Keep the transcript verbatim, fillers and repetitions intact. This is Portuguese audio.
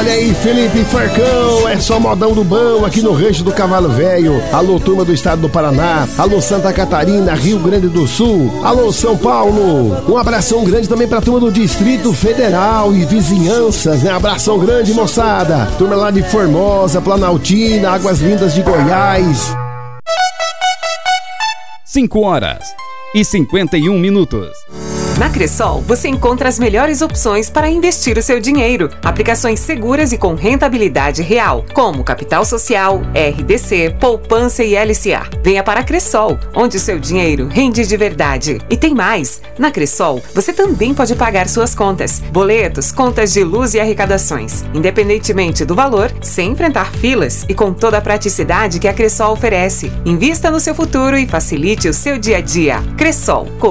Olha aí, Felipe Farcão, é só modão do bom aqui no Rancho do Cavalo Velho. Alô, turma do estado do Paraná. Alô, Santa Catarina, Rio Grande do Sul. Alô, São Paulo. Um abração grande também pra turma do Distrito Federal e vizinhanças, né? Abração grande, moçada. Turma lá de Formosa, Planaltina, Águas Lindas de Goiás. cinco horas e cinquenta e um minutos. Na Cressol, você encontra as melhores opções para investir o seu dinheiro. Aplicações seguras e com rentabilidade real, como Capital Social, R D C, Poupança e L C A. Venha para a Cressol, onde o seu dinheiro rende de verdade. E tem mais! Na Cressol, você também pode pagar suas contas, boletos, contas de luz e arrecadações, independentemente do valor, sem enfrentar filas e com toda a praticidade que a Cressol oferece. Invista no seu futuro e facilite o seu dia a dia. Cressol.